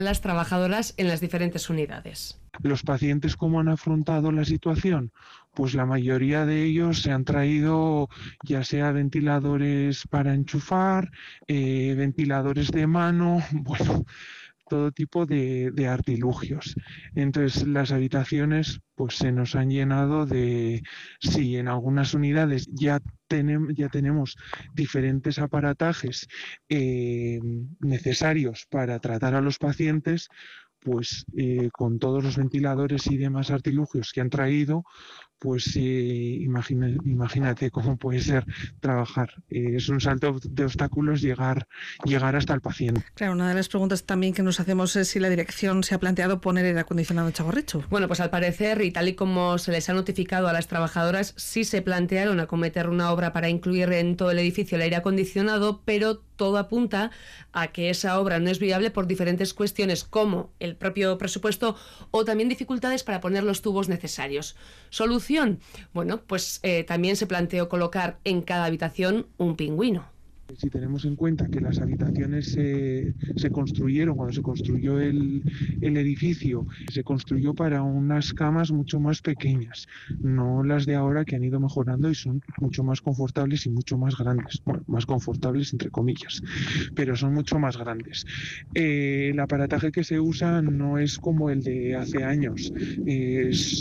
las trabajadoras en las diferentes unidades. Los pacientes, ¿cómo han afrontado la situación? Pues la mayoría de ellos se han traído ya sea ventiladores para enchufar, ventiladores de mano, bueno, todo tipo de artilugios. Entonces las habitaciones pues se nos han llenado de, sí, en algunas unidades ya tenemos diferentes aparatajes necesarios para tratar a los pacientes, pues con todos los ventiladores y demás artilugios que han traído, pues imagínate cómo puede ser trabajar. Es un salto de obstáculos llegar hasta el paciente. Claro, una de las preguntas también que nos hacemos es si la dirección se ha planteado poner aire acondicionado en Txagorritxu. Bueno, pues al parecer, y tal y como se les ha notificado a las trabajadoras, sí se plantearon acometer una obra para incluir en todo el edificio el aire acondicionado, pero todo apunta a que esa obra no es viable por diferentes cuestiones, como el propio presupuesto o también dificultades para poner los tubos necesarios. ¿Solución? Bueno, pues también se planteó colocar en cada habitación un pingüino. Si tenemos en cuenta que las habitaciones se construyeron, cuando se construyó el edificio, se construyó para unas camas mucho más pequeñas, no las de ahora que han ido mejorando y son mucho más confortables y mucho más grandes. Bueno, más confortables entre comillas, pero son mucho más grandes. El aparataje que se usa no es como el de hace años, es